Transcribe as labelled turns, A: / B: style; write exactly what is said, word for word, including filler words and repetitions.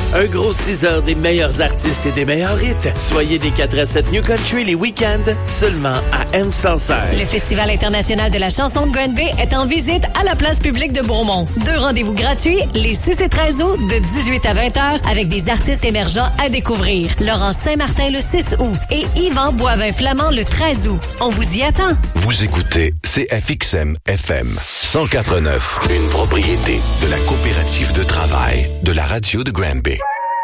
A: Un gros six heures des meilleurs artistes et des meilleurs hits. Soyez des quatre à sept New Country les week-ends, seulement à M cent cinq.
B: Le Festival international de la chanson de Granby est en visite à la place publique de Beaumont. Deux rendez-vous gratuits, les six et treize août, de dix-huit à vingt heures, avec des artistes émergents à découvrir. Laurent Saint-Martin le six août et Yvan Boivin-Flamand le treize août. On vous y attend.
C: Vous écoutez C F X M F M cent quatre neuf, une propriété de la coopérative de travail de la radio de Granby.